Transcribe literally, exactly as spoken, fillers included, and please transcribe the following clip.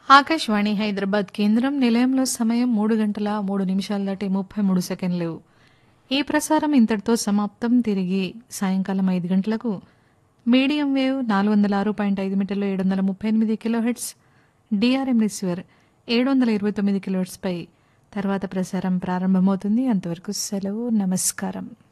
ఆకాశవాణి హైదరాబాద్ కేంద్రం నిలయంలో సమయం మూడు గంటల మూడు నిమిషాల దాటి ముప్పై మూడు సెకండ్లు. ఈ ప్రసారం ఇంతటితో సమాప్తం. తిరిగి సాయంకాలం ఐదు గంటలకు మీడియం వేవ్ నాలుగు వందల ఆరు పాయింట్ ఐదు మీటర్లు ఏడు వందల ముప్పై ఎనిమిది కిలోహెట్స్, డిఆర్ఎం రిసీవర్ ఏడు వందల ఇరవై తొమ్మిది కిలోహెట్స్పై తర్వాత ప్రసారం ప్రారంభమవుతుంది. అంతవరకు సెలవు. నమస్కారం.